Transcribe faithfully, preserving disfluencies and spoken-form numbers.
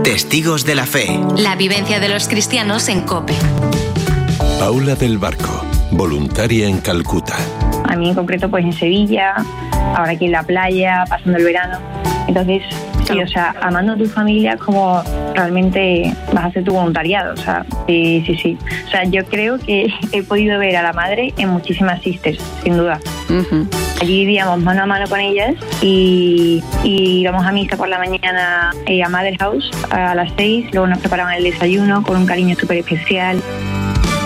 Testigos de la Fe. La vivencia de los cristianos en COPE. Paula del Barco, voluntaria en Calcuta. A mí en concreto pues en Sevilla, ahora aquí en la playa, pasando el verano. Entonces, sí, o sea, amando a tu familia como realmente vas a hacer tu voluntariado, o sea, sí, sí, sí. O sea, yo creo que he podido ver a la madre en muchísimas sisters, sin duda. Uh-huh. Allí vivíamos mano a mano con ellas y, y íbamos a misa por la mañana eh, a Mother House a las seis, luego nos preparaban el desayuno con un cariño súper especial.